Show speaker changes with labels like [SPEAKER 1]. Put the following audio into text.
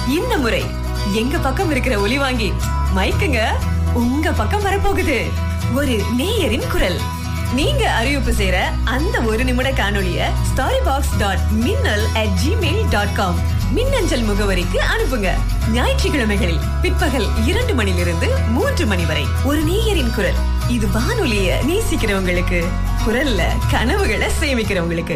[SPEAKER 1] இந்த முறை எங்க பக்கம் இருக்கிற ஒலி வாங்கி மைக்குங்க உங்க பக்கம் வரப்போகுது. ஒரு நேயரின் குரல். நீங்க அறிவிப்பு செய்யற அந்த 1 நிமிட காணொளிய storybox.minnal@gmail.com மின்னஞ்சல் முகவரிக்கு அனுப்புங்க. ஞாயிற்றுக்கிழமைகளில் பிற்பகல் 2 மணிலிருந்து 3 மணி வரை ஒரு நேயரின் குரல். இது வானொலிய நேசிக்கிறவங்களுக்கு, குரல்ல கனவுகளை சேமிக்கிறவங்களுக்கு.